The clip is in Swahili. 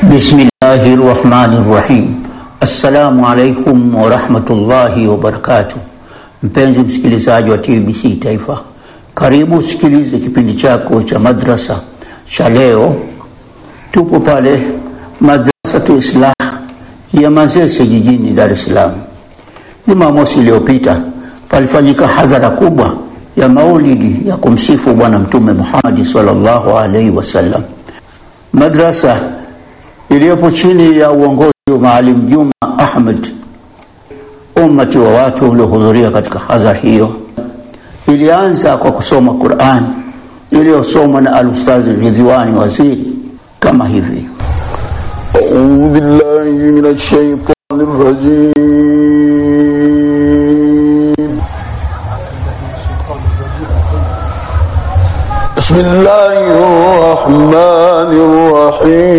Bismillahirrahmanirrahim. Assalamu alaikum wa rahmatullahi wa barakatuh. Mpenzi msikilizaji wa TBC Taifa, karibu sikilize kipindi chako cha madrasa cha leo. Tupo pale Madrasatu Islah ya Manzese jijini Dar es Salaam. Jumamosi iliyopita palifanyika hadhara kubwa ya maulidi ya kumsifu Bwana Mtume Muhammad sallallahu alaihi wasallam. Madrasa iliyopo chini ya uongozi wa Maalim Juma Ahmed, umati wa watu waliohudhuria katika hadhara hiyo, ilianza kwa kusoma Qur'an iliyosomwa na al-Ustadh Ridhiwani Waziri kama hivi: A'udhu billahi minash shaitanir rajim. Bismillahir rahmanir rahim.